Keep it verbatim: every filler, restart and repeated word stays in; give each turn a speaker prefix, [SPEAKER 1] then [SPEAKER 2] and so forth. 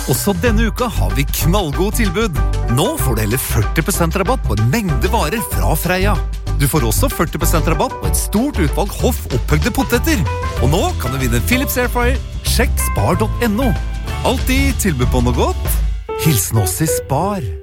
[SPEAKER 1] Også denne uka har vi knallgod tilbud. Nå får du heller førti prosent rabatt på en mengde varer fra Freia. Du får også førti prosent rabatt på et stort utvalg hoff opphøgde poteter. Og nå kan du vinne Philips Airfryer. Sjekk spar punktum no. Alltid tilbud på noe godt. Hilsen oss i Spar.